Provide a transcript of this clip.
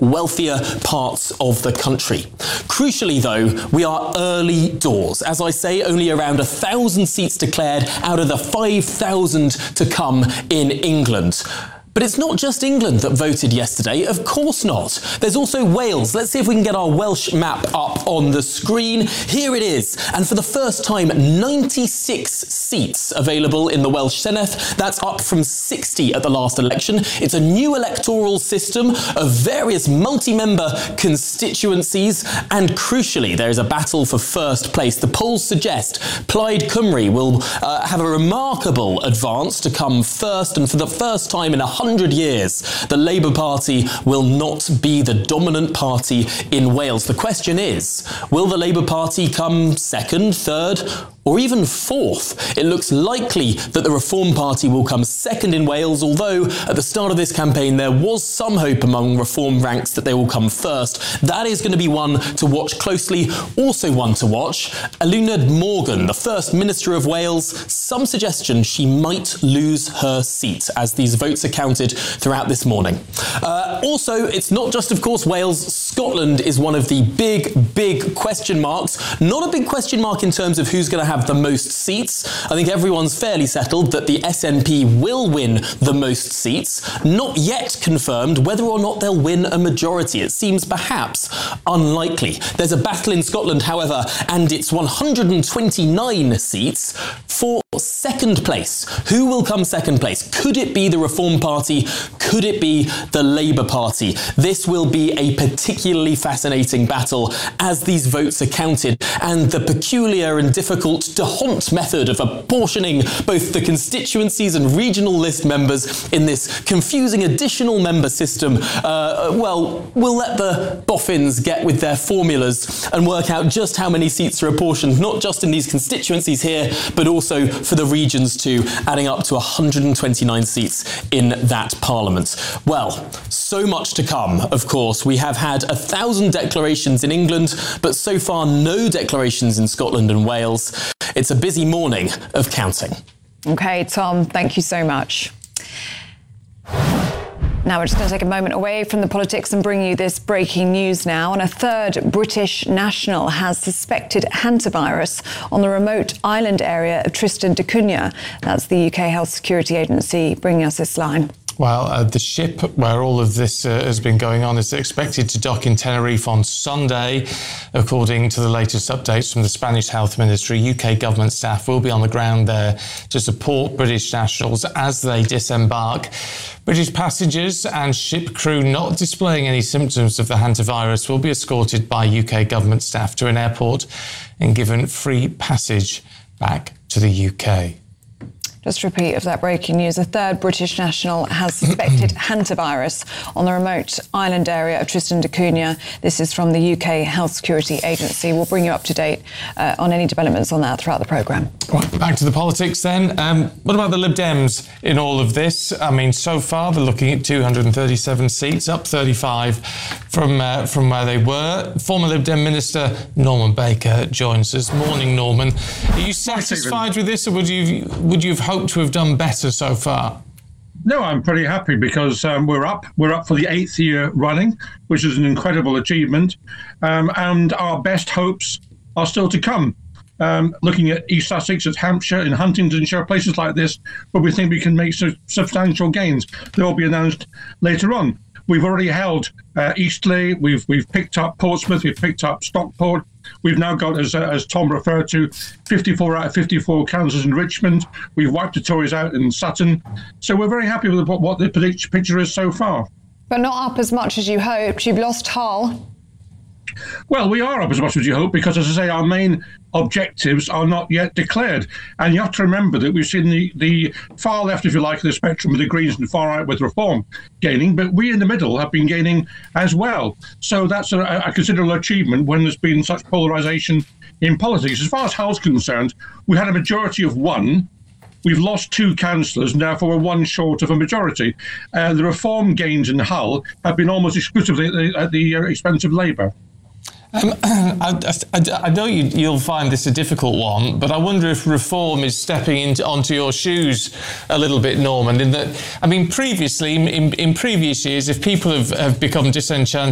wealthier parts of the country. Crucially, though, we are early doors. As I say, only around 1,000 seats declared out of the 5,000 to come in England. But it's not just England that voted yesterday, of course not. There's also Wales. Let's see if we can get our Welsh map up on the screen. Here it is. And for the first time, 96 seats available in the Welsh Senedd. That's up from 60 at the last election. It's a new electoral system of various multi-member constituencies. And crucially, there is a battle for first place. The polls suggest Plaid Cymru will have a remarkable advance to come first. And for the first time in 100 years, the Labour Party will not be the dominant party in Wales. The question is, will the Labour Party come second, third, or even fourth? It looks likely that the Reform Party will come second in Wales, although at the start of this campaign there was some hope among Reform ranks that they will come first. That is going to be one to watch closely. Also one to watch, Eluned Morgan, the First Minister of Wales. Some suggestion she might lose her seat as these votes are counted throughout this morning. Also, it's not just, of course, Wales. Scotland is one of the big question marks. Not a big question mark in terms of who's going to have the most seats. I think everyone's fairly settled that the SNP will win the most seats. Not yet confirmed whether or not they'll win a majority. It seems perhaps unlikely. There's a battle in Scotland, however, and it's 129 seats for second place. Who will come second place? Could it be the Reform Party? Could it be the Labour Party? This will be a particularly fascinating battle as these votes are counted, and the peculiar and difficult d'Hondt method of apportioning both the constituencies and regional list members in this confusing additional member system, we'll let the boffins get with their formulas and work out just how many seats are apportioned, not just in these constituencies here, but also for the regions too, adding up to 129 seats in that parliament. Well, so much to come, of course. We have had 1,000 declarations in England, but so far no declarations in Scotland and Wales. It's a busy morning of counting. OK, Tom, thank you so much. Now we're just going to take a moment away from the politics and bring you this breaking news now. And a third British national has suspected hantavirus on the remote island area of Tristan da Cunha. That's the UK Health Security Agency bringing us this line. Well, the ship where all of this has been going on is expected to dock in Tenerife on Sunday. According to the latest updates from the Spanish Health Ministry, UK government staff will be on the ground there to support British nationals as they disembark. British passengers and ship crew not displaying any symptoms of the hantavirus will be escorted by UK government staff to an airport and given free passage back to the UK. Just a repeat of that breaking news. A third British national has suspected hantavirus on the remote island area of Tristan da Cunha. This is from the UK Health Security Agency. We'll bring you up to date on any developments on that throughout the programme. Right, back to the politics then. What about the Lib Dems in all of this? I mean, so far they're looking at 237 seats, up 35 from where they were. Former Lib Dem Minister Norman Baker joins us. Morning, Norman. Are you satisfied with this, or would you have hoped to have done better so far? No, I'm pretty happy because we're up for the 8th year running, which is an incredible achievement, and our best hopes are still to come. Looking at East Sussex, at Hampshire, in Huntingdonshire, places like this where we think we can make substantial gains. They'll be announced later on. We've already held Eastleigh, we've picked up Portsmouth, we've picked up Stockport. We've now got, as Tom referred to, 54 out of 54 councils in Richmond. We've wiped the Tories out in Sutton. So we're very happy with what the picture is so far. But not up as much as you hoped. You've lost Hull. Well, we are up as much as you hope because, as I say, our main objectives are not yet declared. And you have to remember that we've seen the far left, if you like, of the spectrum with the Greens and far right with Reform gaining, but we in the middle have been gaining as well. So that's a considerable achievement when there's been such polarisation in politics. As far as Hull's concerned, we had a majority of one. We've lost 2 councillors, and therefore we're 1 short of a majority. The Reform gains in Hull have been almost exclusively at the expense of Labour. I know you'll find this a difficult one, but I wonder if Reform is stepping onto your shoes a little bit, Norman, in that, I mean, previously, in previous years, if people have become disenchanted